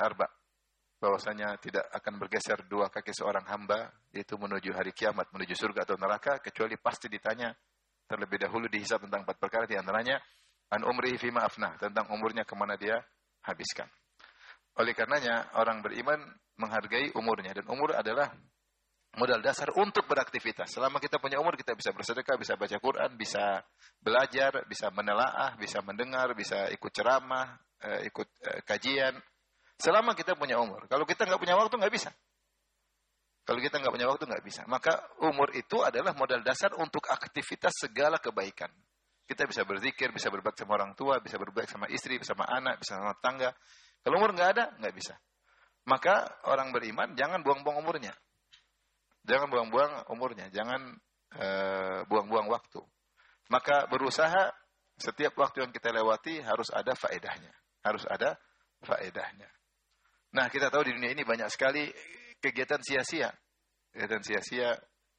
arba, bahwasanya tidak akan bergeser dua kaki seorang hamba, yaitu menuju hari kiamat, menuju surga atau neraka, kecuali pasti ditanya terlebih dahulu, dihisab tentang 4 perkara, di antaranya an umrihi fima afnah, tentang umurnya kemana dia habiskan. Oleh karenanya orang beriman menghargai umurnya, dan umur adalah modal dasar untuk beraktivitas. Selama kita punya umur, kita bisa bersedekah, bisa baca Quran, bisa belajar, bisa menelaah, bisa mendengar, bisa ikut ceramah, ikut kajian. Selama kita punya umur. Kalau kita nggak punya waktu, nggak bisa. Kalau kita nggak punya waktu, nggak bisa. Maka umur itu adalah modal dasar untuk aktivitas segala kebaikan. Kita bisa berzikir, bisa berbakti sama orang tua, bisa berbakti sama istri, sama anak, bisa sama tangga. Kalau umur nggak ada, nggak bisa. Maka orang beriman jangan buang-buang umurnya. Jangan buang-buang umurnya, jangan buang-buang waktu. Maka berusaha setiap waktu yang kita lewati harus ada faedahnya. Harus ada faedahnya. Nah, kita tahu di dunia ini banyak sekali kegiatan sia-sia. Kegiatan sia-sia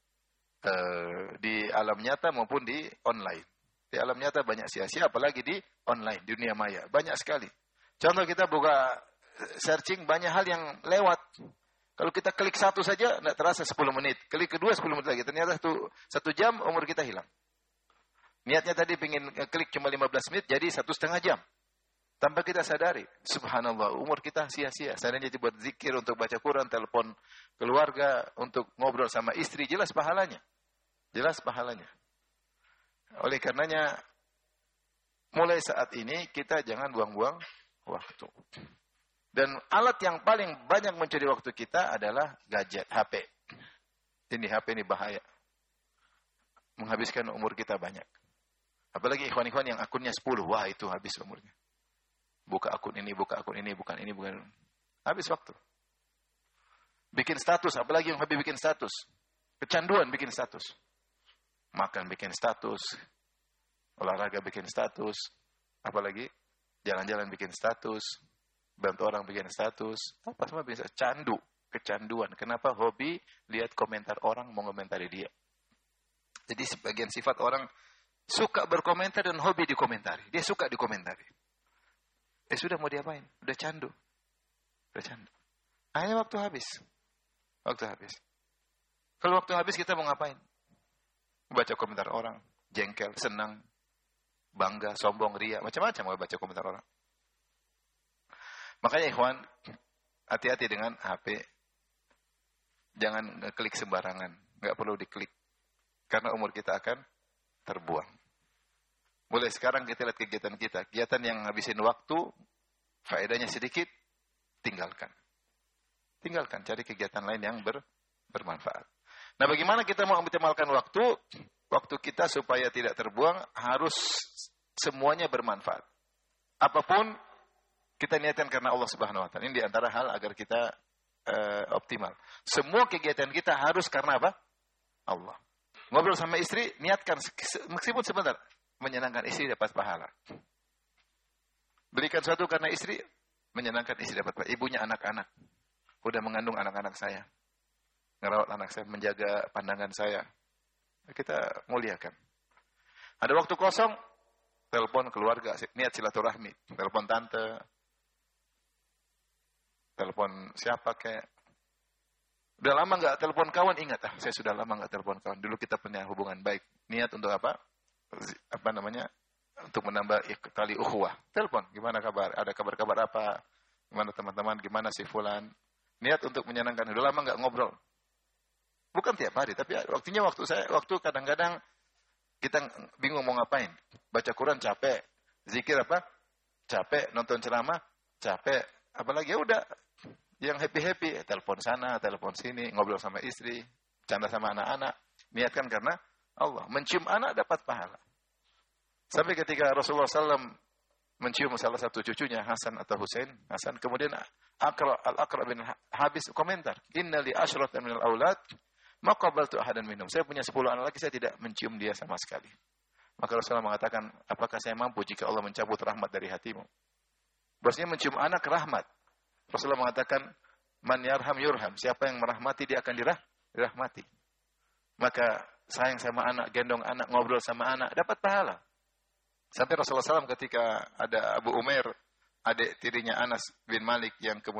di alam nyata maupun di online. Di alam nyata banyak sia-sia, apalagi di online, di dunia maya. Banyak sekali. Contoh, kita buka searching, banyak hal yang lewat. Kalau kita klik satu saja, tidak terasa 10 menit. Klik kedua 10 menit lagi. Ternyata 1 jam umur kita hilang. Niatnya tadi ingin klik cuma 15 menit, jadi 1,5 jam. Tanpa kita sadari. Subhanallah, umur kita sia-sia. Seandainya buat zikir, untuk baca Quran, telepon keluarga, untuk ngobrol sama istri, jelas pahalanya. Jelas pahalanya. Oleh karenanya, mulai saat ini, kita jangan buang-buang waktu. Dan alat yang paling banyak mencuri waktu kita adalah gadget, HP. Ini HP ini bahaya. Menghabiskan umur kita banyak. Apalagi ikhwan-ikhwan yang akunnya 10. Wah, itu habis umurnya. Buka akun ini, bukan ini. Habis waktu. Bikin status, apalagi yang hobi bikin status. Kecanduan bikin status. Makan bikin status. Olahraga bikin status. Apalagi jalan-jalan bikin status. Bantu orang bikin status, apa semua bisa. Kecanduan. Kenapa? Hobi lihat komentar orang, mau komentari dia. Jadi sebagian sifat orang suka berkomentar dan hobi dikomentari. Dia suka dikomentari. Sudah, mau diapain? Udah candu. Akhirnya waktu habis. Kalau waktu habis, kita mau ngapain? Baca komentar orang, jengkel, senang, bangga, sombong, ria, macam-macam mau baca komentar orang. Makanya ikhwan, hati-hati dengan HP. Jangan klik sembarangan. Nggak perlu diklik. Karena umur kita akan terbuang. Mulai sekarang kita lihat kegiatan kita. Kegiatan yang ngabisin waktu, faedahnya sedikit, tinggalkan. Cari kegiatan lain yang bermanfaat. Nah, bagaimana kita mau optimalkan waktu? Waktu kita supaya tidak terbuang, harus semuanya bermanfaat. Apapun, kita niatkan karena Allah Subhanahu wa Ta'ala. Ini diantara hal agar kita optimal. Semua kegiatan kita harus karena apa? Allah. Ngobrol sama istri, niatkan meskipun sebentar, menyenangkan istri dapat pahala. Berikan sesuatu karena istri, menyenangkan istri dapat pahala. Ibunya anak-anak, udah mengandung anak-anak saya, ngerawat anak saya, menjaga pandangan saya. Kita muliakan. Ada waktu kosong, telepon keluarga, niat silaturahmi, telepon tante, telepon siapa kayak. Udah lama nggak telepon kawan, ingat, saya sudah lama nggak telepon kawan. Dulu kita punya hubungan baik. Niat untuk apa? Untuk menambah tali ukhuwah. Telepon, gimana kabar? Ada kabar-kabar apa? Gimana teman-teman? Gimana si fulan? Niat untuk menyenangkan. Udah lama nggak ngobrol. Bukan tiap hari, tapi waktu kadang-kadang kita bingung mau ngapain. Baca Quran capek, zikir capek, nonton ceramah capek. Apalagi udah yang happy-happy, telepon sana, telepon sini, ngobrol sama istri, canda sama anak-anak. Niatkan karena Allah. Mencium anak dapat pahala. Sampai ketika Rasulullah SAW mencium salah satu cucunya, Hasan atau Husain, kemudian Al-Aqra bin Habis komentar, "Inna li asyratan minal aulad, ma qabaltu ahadan minhum." Saya punya 10 anak lagi, saya tidak mencium dia sama sekali. Maka Rasulullah mengatakan, apakah saya mampu jika Allah mencabut rahmat dari hatimu? Bahwasanya mencium anak rahmat. Rasulullah mengatakan, man yarham yurham. Siapa yang merahmati, dia akan dirahmati. Maka sayang sama anak, gendong anak, ngobrol sama anak, dapat pahala. Sampai Rasulullah SAW ketika ada Abu Umair, adik tirinya Anas bin Malik yang kemudian